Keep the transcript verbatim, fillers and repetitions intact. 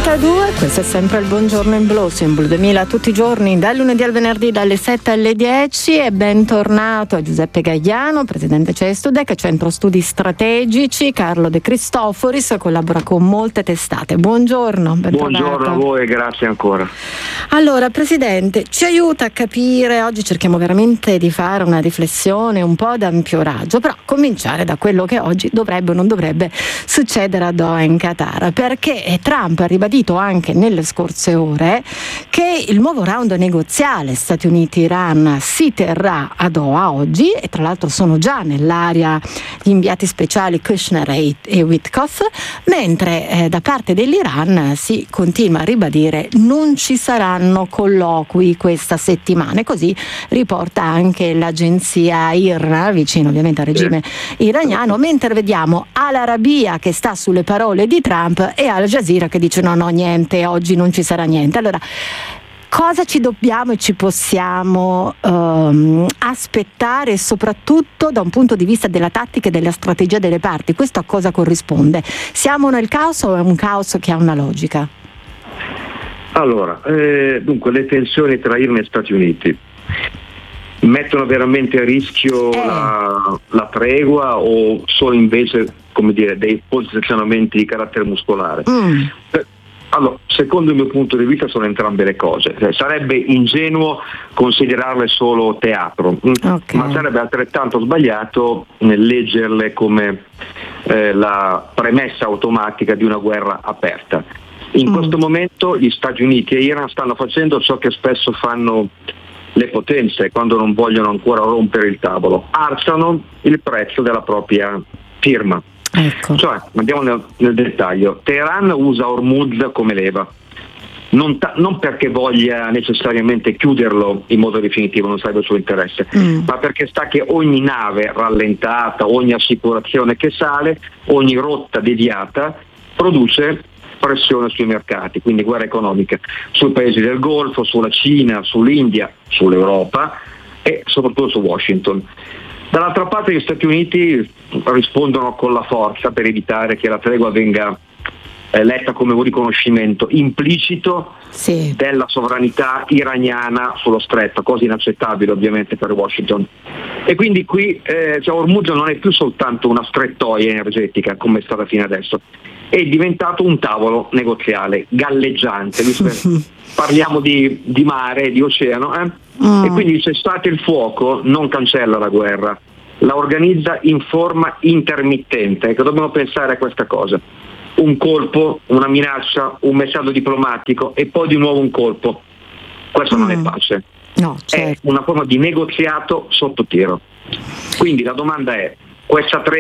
trentadue, questo è sempre il Buongiorno in Blu, su in Blu duemila tutti i giorni, dal lunedì al venerdì dalle sette alle dieci, e bentornato a Giuseppe Gagliano, presidente Cestudec, Centro Studi Strategici. Carlo De Cristoforis collabora con molte testate. Buongiorno. Buongiorno a voi, grazie ancora. Allora, presidente, ci aiuta a capire, oggi cerchiamo veramente di fare una riflessione un po' d'ampio raggio, però cominciare da quello che oggi dovrebbe o non dovrebbe succedere a Doha in Qatar, perché Trump ha ribadito anche nelle scorse ore che il nuovo round negoziale Stati Uniti-Iran si terrà a Doha oggi, e tra l'altro sono già nell'area gli inviati speciali Kushner e, e Witkoff, mentre eh, da parte dell'Iran si continua a ribadire non ci saranno colloqui questa settimana, e così riporta anche l'agenzia I R N A, vicino ovviamente al regime iraniano, mentre vediamo Al Arabiya che sta sulle parole di Trump e Al Jazeera che dice no no niente, oggi non ci sarà niente. Allora, cosa ci dobbiamo e ci possiamo um, aspettare, soprattutto da un punto di vista della tattica e della strategia delle parti? Questo a cosa corrisponde? Siamo nel caos o è un caos che ha una logica? Allora, eh, dunque le tensioni tra Iran e Stati Uniti mettono veramente a rischio eh. la, la tregua, o sono invece, come dire, dei posizionamenti di carattere muscolare? Mm. Allora, secondo il mio punto di vista sono entrambe le cose. Cioè, sarebbe ingenuo considerarle solo teatro, okay. ma sarebbe altrettanto sbagliato nel leggerle come eh, la premessa automatica di una guerra aperta. In mm. questo momento gli Stati Uniti e Iran stanno facendo ciò che spesso fanno le potenze quando non vogliono ancora rompere il tavolo: alzano il prezzo della propria firma. Ecco. Cioè, andiamo nel, nel dettaglio. Teheran usa Hormuz come leva, non, ta- non perché voglia necessariamente chiuderlo in modo definitivo, non sarebbe il suo interesse, mm. ma perché sa che ogni nave rallentata, ogni assicurazione che sale, ogni rotta deviata produce pressione sui mercati, quindi guerra economica sui paesi del Golfo, sulla Cina, sull'India, sull'Europa e soprattutto su Washington. Dall'altra parte gli Stati Uniti rispondono con la forza per evitare che la tregua venga eh, letta come un riconoscimento implicito sì. della sovranità iraniana sullo stretto, cosa inaccettabile ovviamente per Washington. E quindi qui eh, cioè Hormuz non è più soltanto una strettoia energetica come è stata fino adesso, è diventato un tavolo negoziale galleggiante, parliamo di, di mare, di oceano, eh? mm. e quindi il cessate il fuoco non cancella la guerra, la organizza in forma intermittente. Ecco, dobbiamo pensare a questa cosa: un colpo, una minaccia, un messaggio diplomatico e poi di nuovo un colpo. Questo mm. non è pace, no, certo. è una forma di negoziato sotto tiro. Quindi la domanda è: questa tre